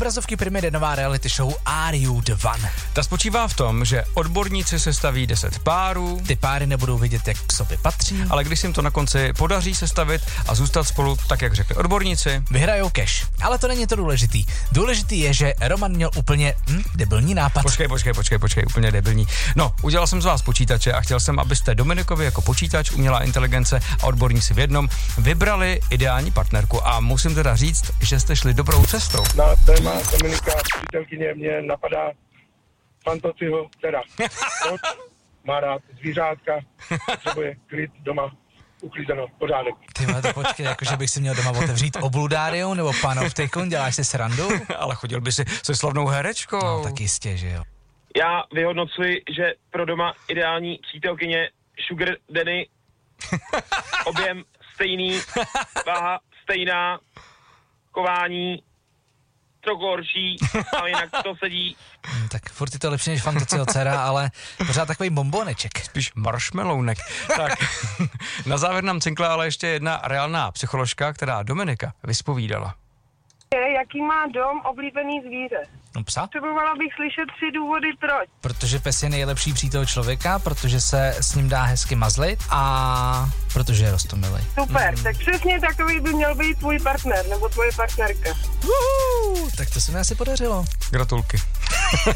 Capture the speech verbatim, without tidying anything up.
obrazovky premiéry nová reality show Are You The One? Ta spočívá v tom, že odborníci sestaví deset párů. Ty páry nebudou vidět, jak k sobě patří. Ale když se jim to na konci podaří sestavit a zůstat spolu, tak jak řekli odborníci, vyhrajou cash. Ale to není to důležitý. Důležitý je, že Roman měl úplně hm, debilní nápad. Počkej, počkej, počkej, počkej, úplně debilní. No, udělal jsem z vás počítače a chtěl jsem, abyste Dominikovi jako počítač, umělá inteligence a odborníci v jednom vybrali ideální partnerku a musím teda říct, že jste šli dobrou cestou. Na téma Dominika, přítelkyně, mě napadá Fantociho dcera. Má rád zvířátka, potřebuje klid doma, uklízeno, pořádek. Ty má to počkej, jakože bych si měl doma otevřít obludárium nebo panoptikon, děláš si srandu? Ale chodil by si se slavnou herečkou. No, tak jistě, že jo. Já vyhodnocuji, že pro doma ideální přítelkyně Sugar Daddy, objem stejný, váha stejná, chování trochu horší, ale jinak to sedí. Hmm, tak furt je to lepší než Fantociho dcera, ale pořád takový bomboneček. Spíš marshmallownek. Tak, na závěr nám cinkla ale ještě jedna reálná psycholožka, která Dominika vyspovídala. Jaký má dom oblíbený zvíře? No psa? Potřebovala bych slyšet tři důvody proč. Protože pes je nejlepší přítel člověka, protože se s ním dá hezky mazlit a protože je roztomilej. Super, mm. tak přesně takový by měl být tvůj partner nebo tvoje partnerka. Uhu, tak to se mi asi podařilo. Gratulky.